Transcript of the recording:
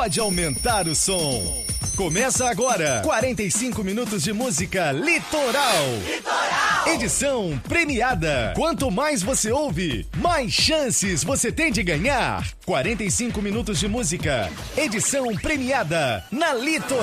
pode aumentar o som. Começa agora, 45 minutos de música Litoral. Edição premiada. Quanto mais você ouve, mais chances você tem de ganhar. 45 minutos de música, edição premiada na Litoral.